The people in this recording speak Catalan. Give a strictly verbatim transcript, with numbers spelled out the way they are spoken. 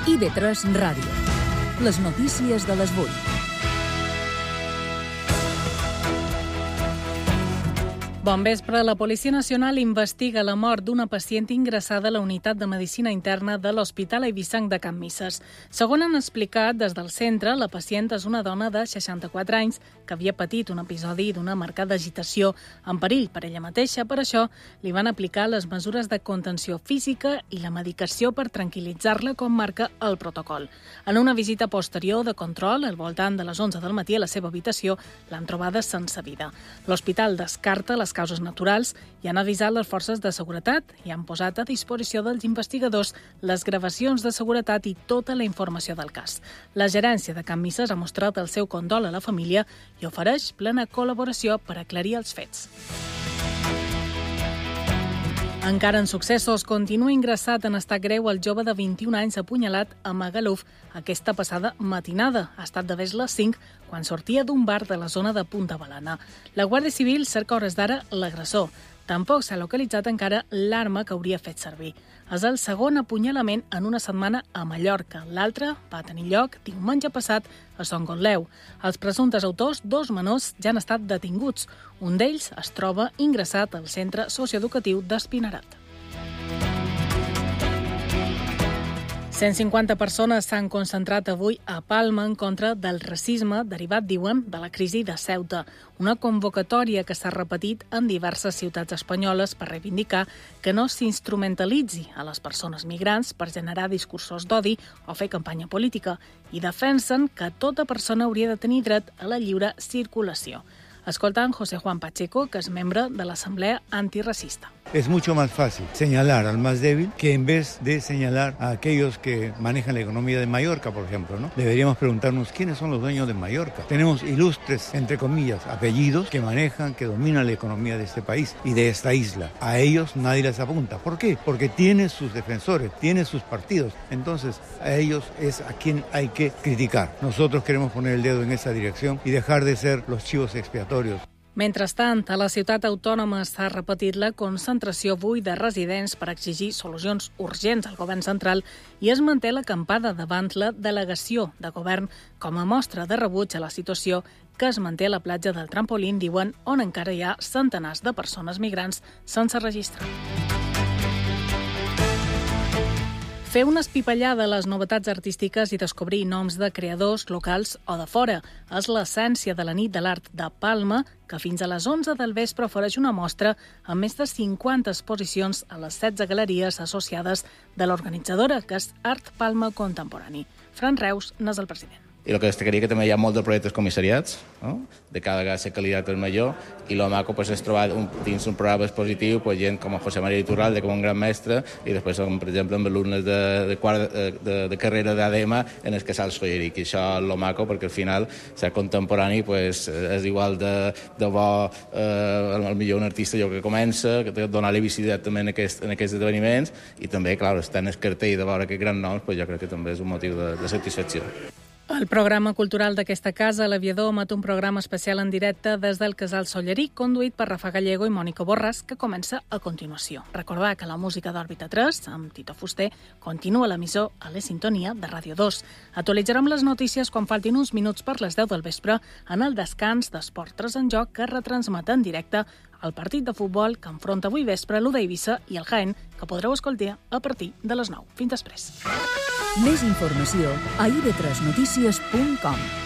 I V tres Ràdio. Les notícies de les vuit. Bon vespre. La Policia Nacional investiga la mort d'una pacient ingressada a la unitat de Medicina Interna de l'Hospital Eivissenc de Can Misses. Segons han explicat des del centre, la pacient és una dona de seixanta-quatre anys que havia patit un episodi d'una marcada agitació en perill per ella mateixa. Per això li van aplicar les mesures de contenció física i la medicació per tranquil·litzar-la, com marca el protocol. En una visita posterior de control, al voltant de les onze del matí a la seva habitació, l'han trobada sense vida. L'hospital descarta les causes naturals i han avisat les forces de seguretat i han posat a disposició dels investigadors les gravacions de seguretat i tota la informació del cas. La gerència de Can Misses ha mostrat el seu condol a la família i ofereix plena col·laboració per aclarir els fets. Encara en successos, continua ingressat en estat greu el jove de vint-i-un anys apunyalat a Magaluf aquesta passada matinada. Ha estat de vés les cinc quan sortia d'un bar de la zona de Punta Balana. La Guàrdia Civil cerca a hores d'ara l'agressor. Tampoc s'ha localitzat encara l'arma que hauria fet servir. És el segon apunyalament en una setmana a Mallorca. L'altre va tenir lloc diumenge passat a Son Gotleu. Els presumptes autors, dos menors, ja han estat detinguts. Un d'ells es troba ingressat al centre socioeducatiu d'Espinarat. cent cinquanta persones s'han concentrat avui a Palma en contra del racisme derivat, diuen, de la crisi de Ceuta. Una convocatòria que s'ha repetit en diverses ciutats espanyoles per reivindicar que no s'instrumentalitzi a les persones migrants per generar discursos d'odi o fer campanya política, i defensen que tota persona hauria de tenir dret a la lliure circulació. Escoltan José Juan Pacheco, que es membre de l'Assemblea Antirracista. Es mucho más fácil señalar al más débil que en vez de señalar a aquellos que manejan la economía de Mallorca, por ejemplo, ¿no? Deberíamos preguntarnos quiénes son los dueños de Mallorca. Tenemos ilustres, entre comillas, apellidos que manejan, que dominan la economía de este país y de esta isla. A ellos nadie les apunta. ¿Por qué? Porque tiene sus defensores, tiene sus partidos. Entonces, a ellos es a quien hay que criticar. Nosotros queremos poner el dedo en esa dirección y dejar de ser los chivos expiatorios. Mentrestant, a la ciutat autònoma s'ha repetit la concentració avui de residents per exigir solucions urgents al govern central i es manté l'acampada davant la delegació de govern com a mostra de rebuig a la situació que es manté a la platja del Trampolín, diuen, on encara hi ha centenars de persones migrants sense registrar. Fer una espipallada a les novetats artístiques i descobrir noms de creadors locals o de fora és l'essència de la nit de l'art de Palma, que fins a les onze del vespre ofereix una mostra amb més de cinquanta exposicions a les setze galeries associades de l'organitzadora, que és Art Palma Contemporani. Fran Reus n'és el president. I el que destacaria que també hi ha molts de projectes comissariats, no? De cada vegada la qualitat és major, i el maco pues, és trobar un, dins un programa expositiu pues, gent com José María Iturralde, com un gran mestre, i després, com, per exemple, amb alumnes de, de, quart, de, de, de carrera d'A D E M A en el Casal Solleric, i això és el maco, perquè al final ser contemporani pues, és igual de, de bo, eh, al millor un artista jo que comença, que té donar-li visibilitat també en, aquest, en aquests esdeveniments, i també, clar, estar en el cartell de veure aquests grans noms, pues, jo crec que també és un motiu de, de satisfacció. El programa cultural d'aquesta casa, l'Aviador, emet un programa especial en directe des del Casal Solleric, conduït per Rafa Gallego i Mònica Borràs, que comença a continuació. Recordar que la música d'Òrbita tres, amb Tito Fuster, continua l'emissor a la sintonia de Ràdio dos. Actualitzarem les notícies quan faltin uns minuts per les deu del vespre en el descans d'Esport tres en Joc, que retransmet en directe el partit de futbol que enfronta avui vespre l'U d'Eivissa i el Jaén, que podreu escoltar a partir de les nou. Fins després. Més informació a i ve tres notícies punt com.